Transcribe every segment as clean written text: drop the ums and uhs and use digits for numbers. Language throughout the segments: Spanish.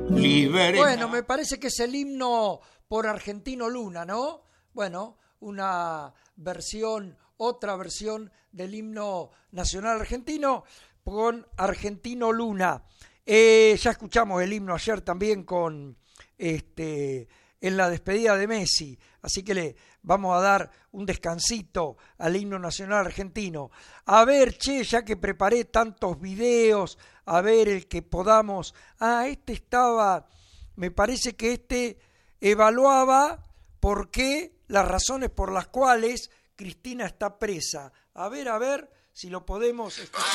Liberen. Bueno, me parece que es el himno por Argentino Luna, ¿no? Bueno, una versión, otra versión del himno nacional argentino con Argentino Luna. Ya escuchamos el himno ayer también con en la despedida de Messi, así que le vamos a dar un descansito al himno nacional argentino. A ver, che, ya que preparé tantos videos, a ver el que podamos. Me parece que evaluaba por qué, las razones por las cuales Cristina está presa. A ver si lo podemos escuchar.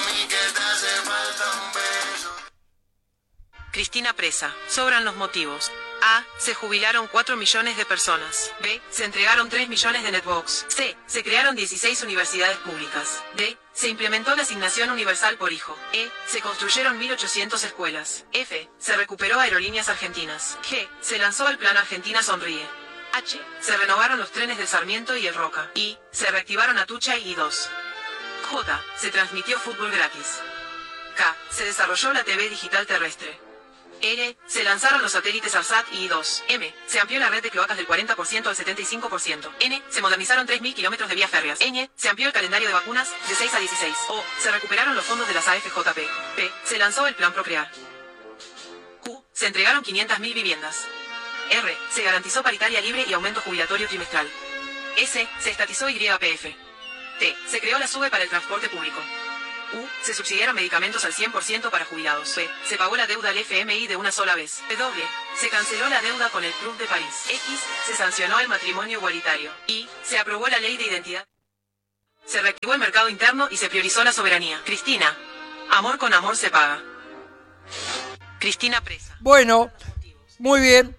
Cristina presa. Sobran los motivos. A. Se jubilaron 4 millones de personas. B. Se entregaron 3 millones de netbooks. C. Se crearon 16 universidades públicas. D. Se implementó la asignación universal por hijo. E. Se construyeron 1.800 escuelas. F. Se recuperó Aerolíneas Argentinas. G. Se lanzó el Plan Argentina Sonríe. H. Se renovaron los trenes del Sarmiento y el Roca. I. Se reactivaron Atucha y I2. J. Se transmitió fútbol gratis. K. Se desarrolló la TV digital terrestre. L. Se lanzaron los satélites ARSAT y I2. M. Se amplió la red de cloacas del 40% al 75%. N. Se modernizaron 3.000 kilómetros de vías férreas. Ñ. Se amplió el calendario de vacunas de 6 a 16. O. Se recuperaron los fondos de las AFJP. P. Se lanzó el plan Procrear. Q. Se entregaron 500.000 viviendas. R. Se garantizó paritaria libre y aumento jubilatorio trimestral. S. Se estatizó YPF. T. Se creó la SUBE para el transporte público. U. Se subsidiaron medicamentos al 100% para jubilados. P. Se pagó la deuda al FMI de una sola vez. W. Se canceló la deuda con el Club de París. X. Se sancionó el matrimonio igualitario. Y. Se aprobó la ley de identidad. Se reactivó el mercado interno y se priorizó la soberanía. Cristina. Amor con amor se paga. Cristina presa. Bueno, muy bien.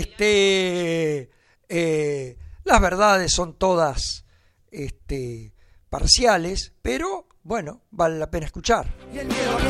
Las verdades son todas parciales, pero bueno, vale la pena escuchar.